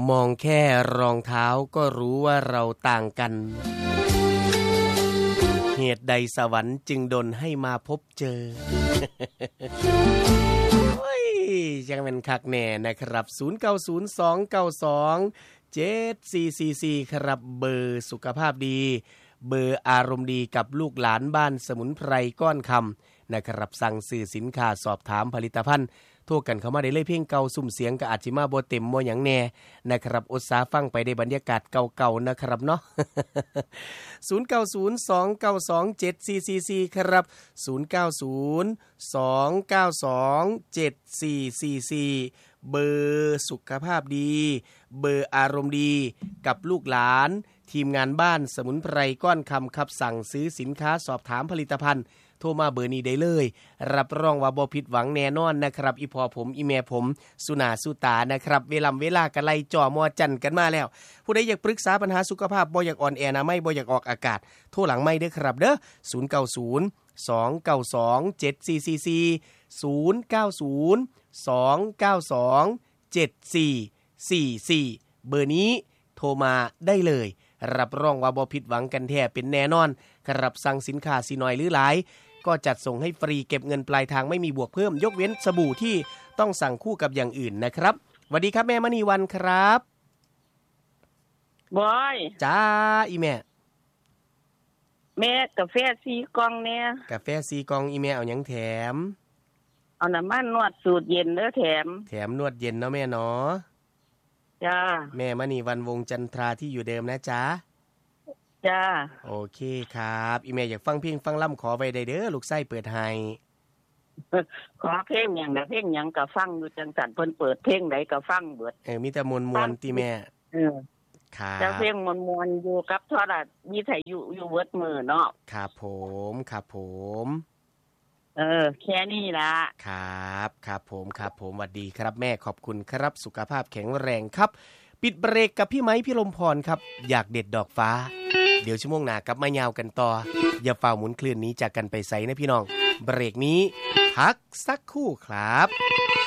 มองแค่รองเท้าก็รู้ว่าเราต่างกันเหตุใดสวรรค์จึงดลให้มาพบเจอ โอ้ยยังเป็นคักแน่นะครับ0902927444ครับเบอร์สุขภาพดีเบอร์อารมณ์ดีกับลูกหลานบ้านสมุนไพรก้อนคำนะครับสั่งซื้อสินค้าสอบถามผลิตภัณฑ์โทรกันเข้ามาได้เลยเพียงเก่าสุ่มเสียงก็อาจสิมาบ่เต็มบ่หยังแน่นะครับอดสาฟังไปได้บรรยากาศเก่าๆนะครับเนาะ 0902927444 ครับ0902927444เบอร์สุขภาพดีเบอร์อารมณ์ดีกับลูกหลานทีมงานบ้านสมุนไพรก้อนคำครับสั่งซื้อสินค้าสอบถามผลิตภัณฑ์โทรมาเบอร์นี้ได้เลยรับรองว่าบ่ผิดหวังแน่นอนนะครับอีพ่อผมอีแม่ผมสุนาสุตานะครับเวลากันไล่จ่อมอจันกันมาแล้วผู้ใดอยากปรึกษาปัญหาสุขภาพบ่อยากอ่อนแอนะไม่บ่อยากออกอากาศโทรหลังไม่เด้อครับเด้อ0902927444 เบอร์นี้โทรมาได้เลยรับรองว่าบ่ผิดหวังกันแท้เป็นแน่นอนครับสั่งสินค้าสิน้อยหรือหลายก็จัดส่งให้ฟรีเก็บเงินปลายทางไม่มีบวกเพิ่มยกเว้นสบู่ที่ต้องสั่งคู่กับอย่างอื่นนะครับสวัสดีครับแม่มณีวันครับบอยจ้าอีแม่กาแฟ4กล่องเนี่ยกาแฟ4กล่องอีแม่เอาหยังแถมเอาน้ำมันนวดสูตรเย็นเด้อแถมนวดเย็นเนาะแม่เนาะจ้าแม่มณีวันวงจันทราที่อยู่เดิมนะจ๊ะจ้าโอเคครับอีแม่อยากฟังเพลงฟังล่ำขอไว้ได้เด้อลูกไส้เปิดให้ขอเพลงหยังนะเพลงหยังก็ฟังอยู่จังซั่นเพิ่นเปิดเพลงใดก็ฟังเบิดมีแต่มวนๆติแม่ครับแต่เพลงมวนๆอยู่กับโทรทัศน์วิทยุอยู่เบิดมื้อเนาะครับผมแค่นี้ล่ะครับผมสวัสดีครับแม่ขอบคุณครับสุขภาพแข็งแรงครับปิดเบรกกับพี่ไม้พี่ลมพรครับอยากเด็ดดอกฟ้าเดี๋ยวชั่วโมงหน้ากลับมายาวกันต่ออย่าฝ่าหมุนคลื่นนี้จากกันไปไสนะพี่น้องเบรกนี้พักสักครู่ครับ